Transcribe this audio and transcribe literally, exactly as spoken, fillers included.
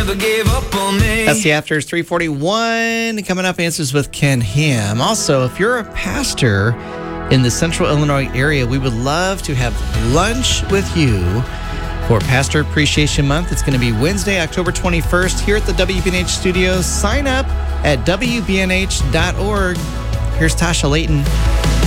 never gave up on me. That's the Afters three forty-one. Coming up, Answers with Ken Ham. Also, if you're a pastor in the Central Illinois area, we would love to have lunch with you for Pastor Appreciation Month. It's going to be Wednesday, October twenty-first here at the W B N H studios. Sign up at W B N H dot org. Here's Tasha Layton.